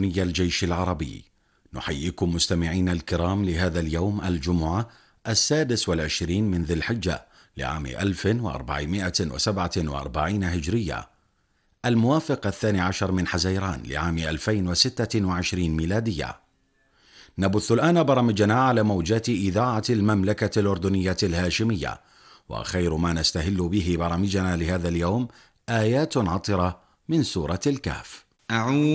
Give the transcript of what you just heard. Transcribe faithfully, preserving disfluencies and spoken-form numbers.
العالمي الجيش العربي، نحييكم مستمعين الكرام لهذا اليوم الجمعة السادس والعشرين من ذي الحجة لعام ألف وأربعمائة وسبعة وأربعين هجرية، الموافق الثاني عشر من حزيران لعام ألفين وستة وعشرين ميلادية. نبث الآن برامجنا على موجات إذاعة المملكة الأردنية الهاشمية، وخير ما نستهل به برامجنا لهذا اليوم آيات عطرة من سورة الكهف. أعوذ